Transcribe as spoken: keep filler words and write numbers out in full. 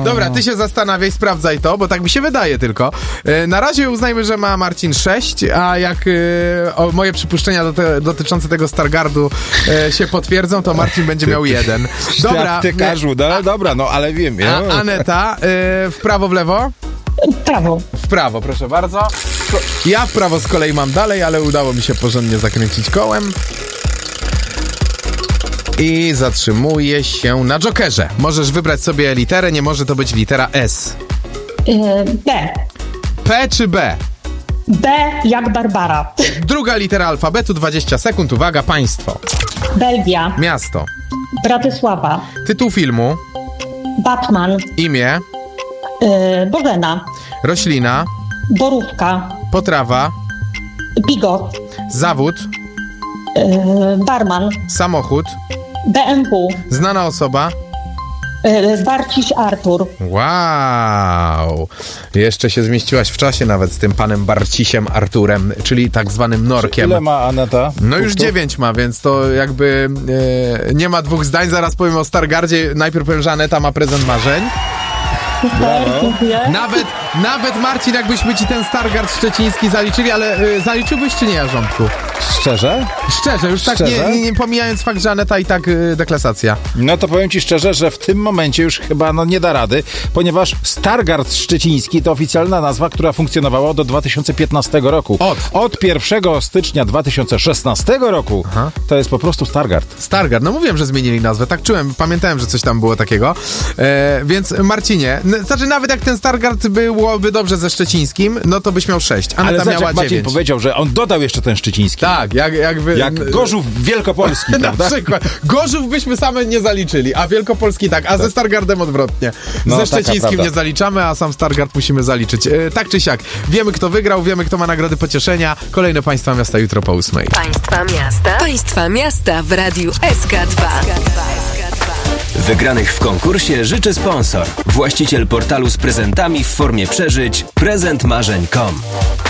Dobra, ty się zastanawiaj, sprawdzaj to, bo tak mi się wydaje tylko. E, na razie uznajmy, że ma Marcin sześć, a jak e, o, moje przypuszczenia do te, dotyczące tego Stargardu e, się potwierdzą, to Marcin będzie miał jeden. Dobra. Ty, Każu, no, dobra, no ale wiem. Ja. A, Aneta, e, w prawo, w lewo? Prawo. W prawo, proszę bardzo. Ja w prawo z kolei mam dalej, ale udało mi się porządnie zakręcić kołem. I zatrzymuję się na Jokerze. Możesz wybrać sobie literę, nie może to być litera S. Yy, B. P czy B? B jak Barbara. Druga litera alfabetu, dwadzieścia sekund. Uwaga, państwo. Belgia. Miasto. Bratysława. Tytuł filmu. Batman. Imię. Yy, Bożena. Roślina. Borówka. Potrawa. Bigot. Zawód. Yy, barman. Samochód. B M W. Znana osoba. Yy, Barciś Artur. Wow! Jeszcze się zmieściłaś w czasie nawet z tym panem Barcisiem Arturem, czyli tak zwanym Norkiem. Ile ma Aneta? No już punktów? dziewięć ma, więc to jakby e, nie ma dwóch zdań. Zaraz powiem o Stargardzie. Najpierw powiem, że Aneta ma prezent marzeń. Super, dziękuję. Nawet, nawet Marcin, jakbyśmy ci ten Stargard szczeciński zaliczyli, ale y, zaliczyłbyś czy nie, Jarząbku? Szczerze? Szczerze, już tak Szczerze? nie, nie, nie pomijając fakt, że Aneta i tak y, deklasacja. No to powiem ci szczerze, że w tym momencie już chyba no, nie da rady, ponieważ Stargard Szczeciński to oficjalna nazwa, która funkcjonowała do dwa tysiące piętnastego roku. Od? Od pierwszego stycznia dwa tysiące szesnastego roku Aha. to jest po prostu Stargard. Stargard, no mówiłem, że zmienili nazwę, tak czułem, pamiętałem, że coś tam było takiego. E, więc Marcinie, n- znaczy nawet jak ten Stargard byłoby dobrze ze szczecińskim, no to byś miał sześć. Aneta Ale zobacz, miała jak Marcin dziewięć. powiedział, że on dodał jeszcze ten szczeciński. Tak, jak, jakby... Jak Gorzów Wielkopolski, Na prawda? przykład. Gorzów byśmy same nie zaliczyli, a Wielkopolski tak, a tak. Ze Stargardem odwrotnie. No, ze taka Szczecińskim prawda. nie zaliczamy, a sam Stargard musimy zaliczyć. E, tak czy siak, wiemy kto wygrał, wiemy kto ma nagrody pocieszenia. Kolejne Państwa Miasta jutro po ósmej. Państwa Miasta. Państwa Miasta w Radiu S K dwa. Wygranych w konkursie życzy sponsor. Właściciel portalu z prezentami w formie przeżyć prezent marzeń kropka com.